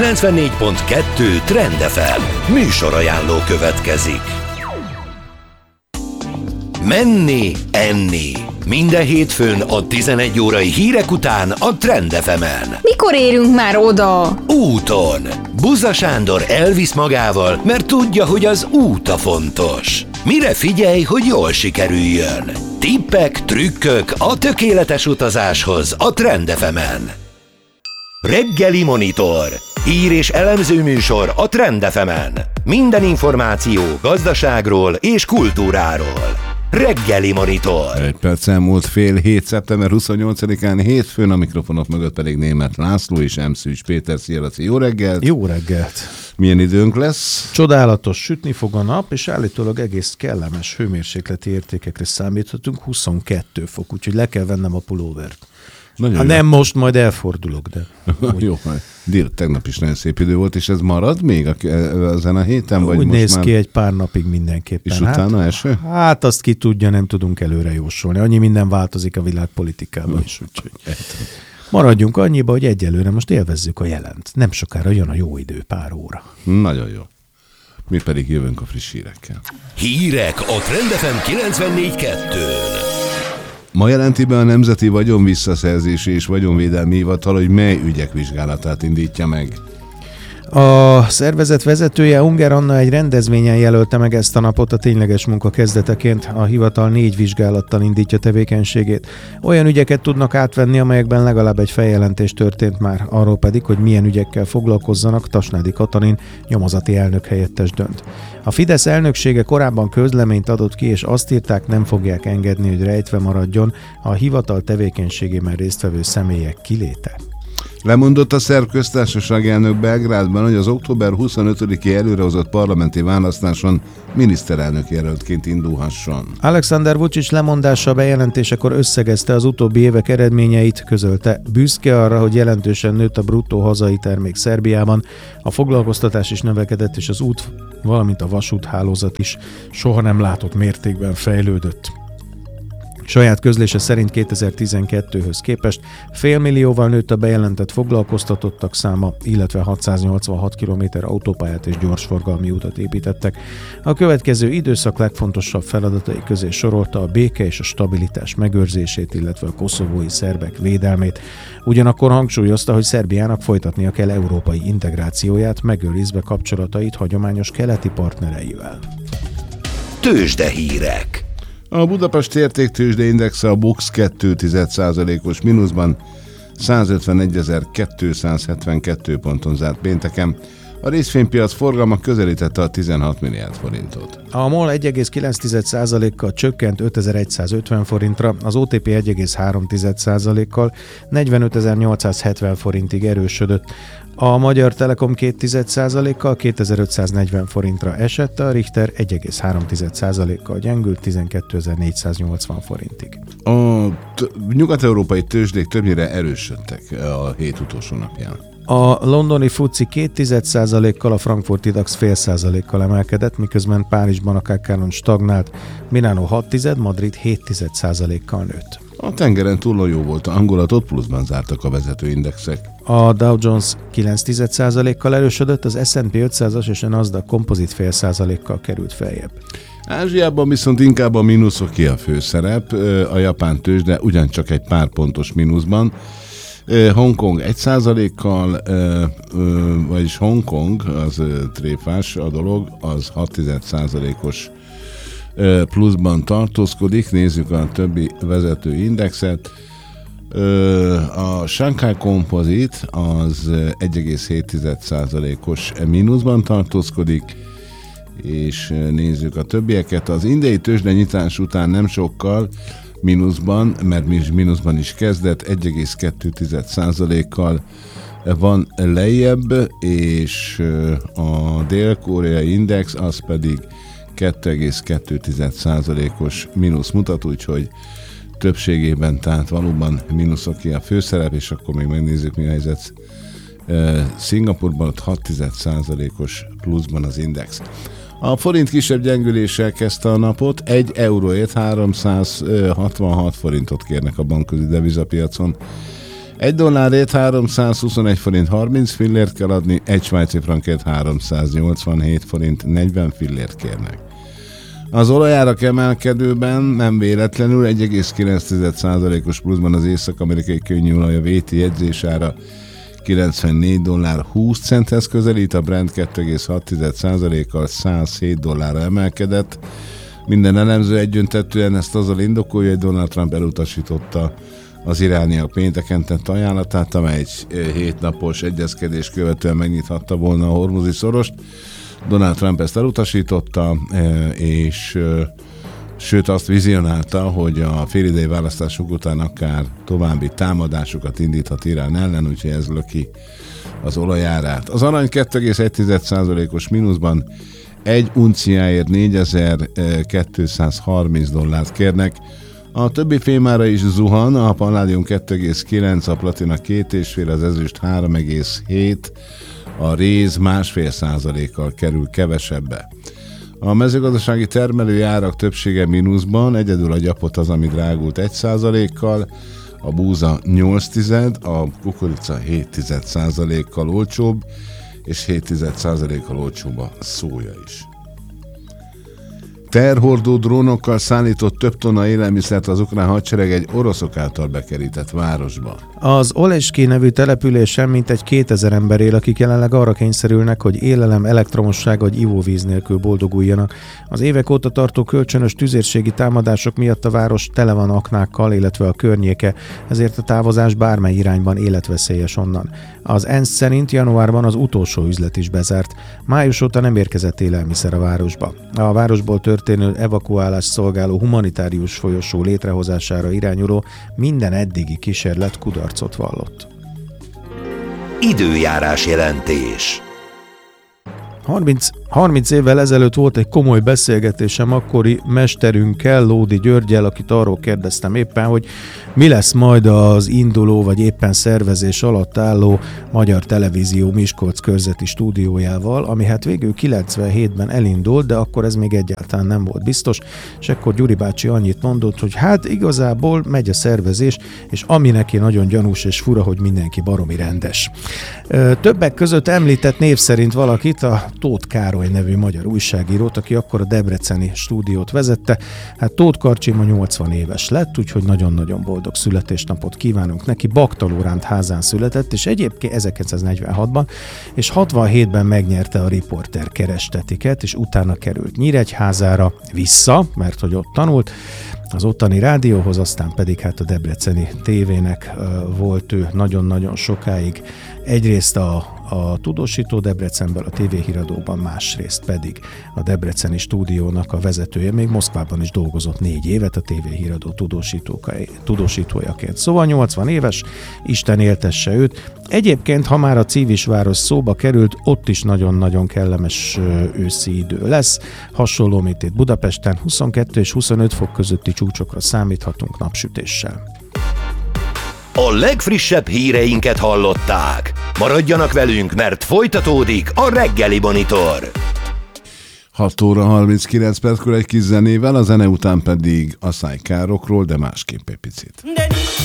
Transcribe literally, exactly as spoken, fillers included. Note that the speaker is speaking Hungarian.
kilencvennégy pont kettő Trend ef em műsorajánló következik. Menni, enni. Minden hétfőn a tizenegy órai hírek után a Trend ef emen. Mikor érünk már oda? Úton. Buzza Sándor elvisz magával, mert tudja, hogy az út a fontos. Mire figyelj, hogy jól sikerüljön? Tippek, trükkök a tökéletes utazáshoz a Trend ef emen. Reggeli Monitor. Hír és elemző műsor a Trend ef emen. Minden információ gazdaságról és kultúráról. Reggeli Monitor. Egy perc elmúlt fél hét, szeptember huszonnyolcadikán hétfőn, a mikrofonok mögött pedig Németh László és Emszűs Péter. Szia, Laci, jó reggelt! Jó reggelt! Milyen időnk lesz? Csodálatos, sütni fog a nap, és állítólag egész kellemes hőmérsékleti értékekre számíthatunk, huszonkettő fok, úgyhogy le kell vennem a pulóvert. Ha nem most, majd elfordulok, de... Jó, dél, tegnap is nagyon szép idő volt, és ez marad még ezen a héten? Vagy úgy most néz már... ki egy pár napig mindenképpen. És utána hát, eső? Hát azt ki tudja, nem tudunk előre jósolni. Annyi minden változik a világpolitikában is, úgyhogy maradjunk annyiba, hogy egyelőre most élvezzük a jelent. Nem sokára jön a jó idő, pár óra. Nagyon jó. Mi pedig jövünk a friss hírekkel. Hírek a Trend ef em kilencvennégy pont kettőn. Ma jelenti be a Nemzeti Vagyonvisszaszerzési és Vagyonvédelmi Hivatal, hogy mely ügyek vizsgálatát indítja meg. A szervezet vezetője, Unger Anna, egy rendezvényen jelölte meg ezt a napot a tényleges munka kezdeteként. A hivatal négy vizsgálattal indítja tevékenységét. Olyan ügyeket tudnak átvenni, amelyekben legalább egy feljelentés történt már. Arról pedig, hogy milyen ügyekkel foglalkozzanak, Tasnádi Katalin nyomozati elnök helyettes dönt. A Fidesz elnöksége korábban közleményt adott ki, és azt írták, nem fogják engedni, hogy rejtve maradjon a hivatal tevékenységében résztvevő személyek kiléte. Lemondott a szerb köztársaság elnök Belgrádban, hogy az október huszonötödiki előrehozott parlamenti választáson miniszterelnök jelöltként indulhasson. Alexander Vučić lemondása bejelentésekor összegezte az utóbbi évek eredményeit, közölte. Büszke arra, hogy jelentősen nőtt a bruttó hazai termék Szerbiában, a foglalkoztatás is növekedett, és az út, valamint a vasúthálózat is soha nem látott mértékben fejlődött. Saját közlése szerint kétezer-tizenkettőhöz képest félmillióval nőtt a bejelentett foglalkoztatottak száma, illetve hatszáznyolcvanhat kilométer autópályát és gyorsforgalmi utat építettek. A következő időszak legfontosabb feladatai közé sorolta a béke és a stabilitás megőrzését, illetve a koszovói szerbek védelmét. Ugyanakkor hangsúlyozta, hogy Szerbiának folytatnia kell európai integrációját, megőrizve kapcsolatait hagyományos keleti partnereivel. Tőzsdehírek. A Budapesti Értéktőzsde Indexe a BUX két egész egy százalékos mínuszban százötvenegy.kétszázhetvenkettő ponton zárt pénteken. A részvénypiac forgalma közelítette a tizenhat milliárd forintot. A MOL egy egész kilenc százalékkal csökkent ötezer-egyszázötven forintra, az o té pé egy egész három százalékkal negyvenötezer-nyolcszázhetven forintig erősödött. A Magyar Telekom két százalékkal kétezer-ötszáznegyven forintra esett, a Richter egy egész három százalékkal gyengült tizenkétezer-négyszáznyolcvan forintig. A t- nyugat-európai tőzsdék többnyire erősödtek a hét utolsó napján. A londoni FTSE két százalékkal, a frankfurti DAX fél százalékkal emelkedett, miközben Párizsban a ká ká-on stagnált, Milánó hat, Madrid hét százalékkal nőtt. A tengeren túlon jó volt a hangulatot, pluszban zártak a vezető indexek. A Dow Jones kilenc százalékkal erősödött, az es and pé ötszázas és a Nasdaq Composite fél százalékkal került feljebb. Ázsiában viszont inkább a mínuszoké a főszerep, a japán tőzsde ugyancsak egy pár pontos mínuszban. Hongkong egy százalékkal, vagyis Hongkong, az tréfás a dolog, az hat százalékos pluszban tartózkodik. Nézzük a többi vezető indexet. A Shanghai Composite az egy egész hét százalékos mínuszban tartózkodik, és nézzük a többieket. Az indiai tőzsde nyitás után nem sokkal mínuszban, mert mínuszban is kezdett, egy egész kettő százalékkal van lejjebb, és a dél-koreai index az pedig két egész kettő százalékos mínusz mutat, úgyhogy többségében, tehát valóban mínuszoké a főszerep, és akkor még megnézzük, mi a helyzet Szingapurban, ott hat százalékos pluszban az index. A forint kisebb gyengüléssel kezdte a napot, egy euróért háromszázhatvanhat forintot kérnek a bankközi devizapiacon. Egy dollárért háromszázhuszonegy forint harminc fillért kell adni, egy svájci frankért háromszáznyolcvanhét forint negyven fillért kérnek. Az olajárak emelkedőben nem véletlenül egy egész kilenc százalékos pluszban az észak-amerikai könnyűolaj, a vé té jegyzésára kilencvennégy dollár húsz centhez közelít, a Brent kettő egész hat százalékkal százhét dollárra emelkedett. Minden elemző egyöntetően ezt azzal indokolja, hogy Donald Trump elutasította az irániak pénteken tett ajánlatát, amely egy hétnapos egyezkedés követően megnyithatta volna a hormuzi szorost. Donald Trump ezt elutasította, és sőt azt vizionálta, hogy a félidei választások után akár további támadásokat indíthat Irán ellen, úgyhogy ez löki az olajárát. Az arany kettő egész egy százalékos mínuszban egy unciáért négyezer-kétszázharminc dollárt kérnek. A többi fémára is zuhan, a palládium kettő egész kilenc, a platina két egész öt, az ezüst három egész hét, a réz másfél százalékkal kerül kevesebbe. A mezőgazdasági termelői árak többsége mínuszban, egyedül a gyapot az, ami drágult egy százalékkal, a búza nyolc tized, a kukorica hét tized százalékkal olcsóbb, és hét tized százalékkal olcsóbb a szója is. Terhordó drónokkal szállított több tonna élelmiszert az ukrán hadsereg egy oroszok által bekerített városba. Az Oleski nevű településen mintegy kétezer ember él, akik jelenleg arra kényszerülnek, hogy élelem, elektromosság vagy ivóvíz nélkül boldoguljanak. Az évek óta tartó kölcsönös tüzérségi támadások miatt a város tele van aknákkal, illetve a környéke, ezért a távozás bármely irányban életveszélyes onnan. Az ENSZ szerint januárban az utolsó üzlet is bezárt. Május óta nem érkezett élelmiszer a városba. A városból történő evakuálás szolgáló humanitárius folyosó létrehozására irányuló minden eddigi kísérlet kudarcot vallott. Időjárás jelentés. harminc, harminc évvel ezelőtt volt egy komoly beszélgetésem akkori mesterünkkel, Lódi Györggyel, akit arról kérdeztem éppen, hogy mi lesz majd az induló, vagy éppen szervezés alatt álló Magyar Televízió Miskolc körzeti stúdiójával, ami hát végül kilencvenhétben elindult, de akkor ez még egyáltalán nem volt biztos, és akkor Gyuri bácsi annyit mondott, hogy hát igazából megy a szervezés, és ami neki nagyon gyanús és fura, hogy mindenki baromi rendes. Többek között említett név szerint valakit, a Tóth Károly nevű magyar újságírót, aki akkor a debreceni stúdiót vezette. Hát Tóth Karcsi ma nyolcvan éves lett, úgyhogy nagyon-nagyon boldog születésnapot kívánunk neki. Baktalóránt házán született, és egyébként ezerkilencszáznegyvenhatban, és hatvanhétben megnyerte a Riporter kerestetiket, és utána került Nyíregyházára vissza, mert hogy ott tanult, az ottani rádióhoz, aztán pedig hát a debreceni tévének uh, volt ő nagyon-nagyon sokáig. Egyrészt a, a tudósító Debrecenből, a tévéhíradóban, másrészt pedig a debreceni stúdiónak a vezetője, még Moszkvában is dolgozott négy évet a tévéhíradó tudósítójaként. Szóval nyolcvan éves, Isten éltesse őt. Egyébként, ha már a Civisváros szóba került, ott is nagyon-nagyon kellemes őszi idő lesz. Hasonló, mint itt Budapesten, huszonkettő és huszonöt fok közötti csúcsokra számíthatunk napsütéssel. A legfrissebb híreinket hallották. Maradjanak velünk, mert folytatódik a Reggeli Monitor. hat óra harminckilenc perckor egy kis zenével, a zene után pedig a szájkárokról, de másképp egy picit.